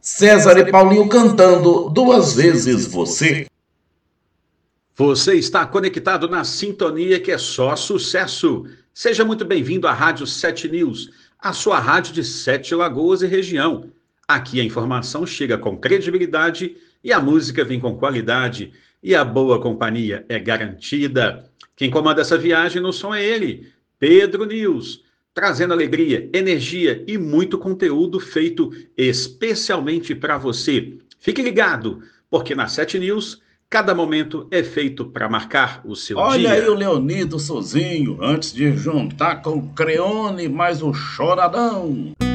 César e Paulinho cantando Duas Vezes Você. Você está conectado na sintonia que é só sucesso. Seja muito bem-vindo à Rádio 7 News, a sua rádio de Sete Lagoas e região. Aqui a informação chega com credibilidade e a música vem com qualidade e a boa companhia é garantida. Quem comanda essa viagem no som é ele, Pedro News, trazendo alegria, energia e muito conteúdo feito especialmente para você. Fique ligado, porque na 7 News cada momento é feito para marcar o seu Olha aí o dia. Leonido sozinho, antes de juntar com o Creone mais o Choradão.